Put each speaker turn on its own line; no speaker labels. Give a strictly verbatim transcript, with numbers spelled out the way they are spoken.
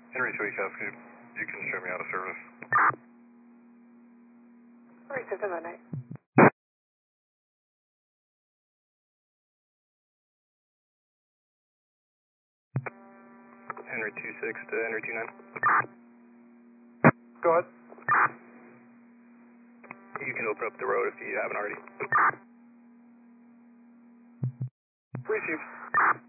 Henry two eight Cascade, you can show me out of service.
Henry seven one eight.
Henry two six to Henry two nine.
Go ahead.
You can open up the road if you haven't already.
Receive.